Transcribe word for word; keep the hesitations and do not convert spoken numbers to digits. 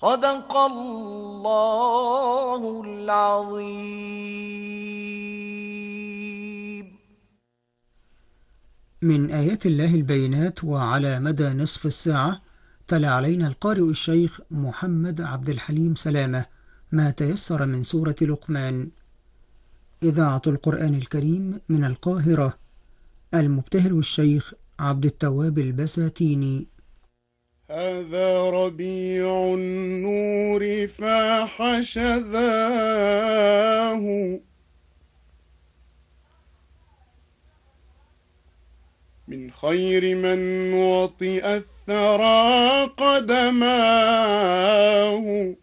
صدق الله العظيم. من آيات الله البينات وعلى مدى نصف الساعة تلا علينا القارئ الشيخ محمد عبد الحليم سلامة ما تيسر من سورة لقمان. إذاعة القرآن الكريم من القاهرة. المبتهل الشيخ عبد التواب البساتيني. هذا ربيع النور فاح شذاه، من خير من وطئ الثرى قدماه.